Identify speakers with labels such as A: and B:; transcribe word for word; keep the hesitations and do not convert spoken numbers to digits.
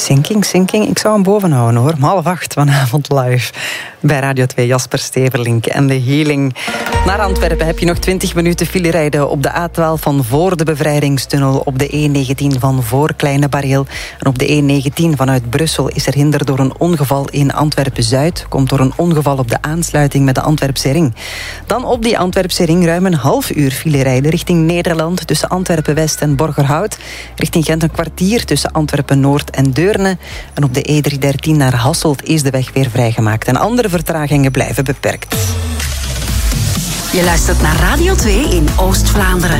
A: Sinking, sinking. Ik zou hem boven houden hoor. Om half acht vanavond live bij Radio twee. Jasper Steverlink en de Healing. Naar Antwerpen heb je nog twintig minuten file rijden op de A twaalf van voor de Bevrijdingstunnel, op de E negentien van voor Kleine Bareel en op de E negentien vanuit Brussel is er hinder door een ongeval in Antwerpen-Zuid. Komt door een ongeval op de aansluiting met de Antwerpse ring. Dan op die Antwerpse ring ruim een half uur file rijden richting Nederland tussen Antwerpen-West en Borgerhout. Richting Gent een kwartier tussen Antwerpen-Noord en Deurne. En op de E driehonderddertien naar Hasselt is de weg weer vrijgemaakt. En andere vertragingen blijven beperkt.
B: Je luistert naar Radio twee in Oost-Vlaanderen.